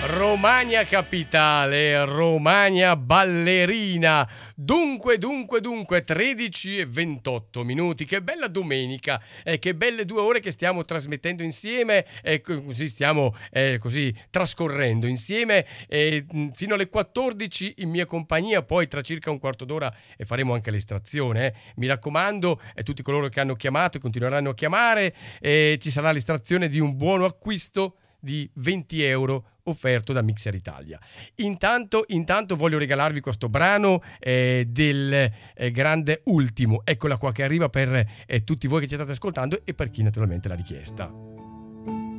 Romagna capitale, Romagna ballerina. Dunque, 13 e 28 minuti. Che bella domenica, che belle 2 ore che stiamo trasmettendo insieme e così stiamo così trascorrendo insieme fino alle 14 in mia compagnia. Poi tra circa un quarto d'ora faremo anche l'estrazione. Mi raccomando, tutti coloro che hanno chiamato e continueranno a chiamare, ci sarà l'estrazione di un buono acquisto di 20 euro offerto da Mixer Italia. Intanto voglio regalarvi questo brano del grande Ultimo. Eccola qua che arriva per tutti voi che ci state ascoltando e per chi naturalmente l'ha richiesta.